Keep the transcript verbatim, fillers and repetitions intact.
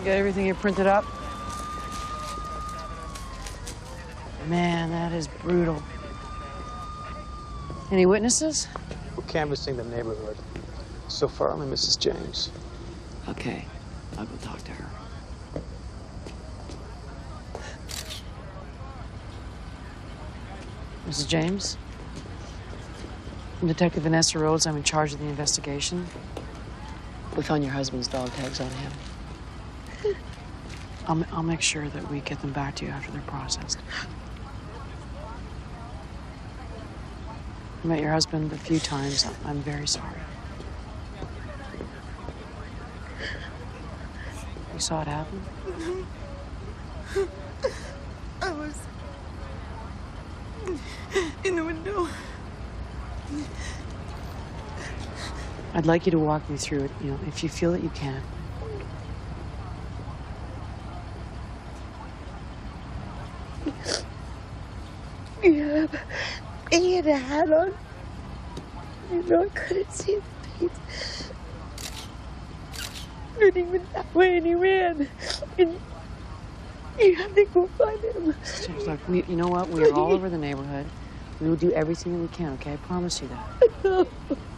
You got everything you printed up? Man, that is brutal. Any witnesses? We're canvassing the neighborhood. So far, only Missus James. Okay, I'll go talk to her. Missus James? I'm Detective Vanessa Rhodes. I'm in charge of the investigation. We found your husband's dog tags on him. I'll, I'll make sure that we get them back to you after they're processed. I met your husband a few times. I'm very sorry. You saw it happen? I was in the window. I'd like you to walk me through it, you know, if you feel that you can. Yeah, he had a hat on. You know, I couldn't see his face. And he went that way and he ran. And you have to go find him. James, look, we, you know what? We are all over the neighborhood. We will do everything that we can, okay? I promise you that. No.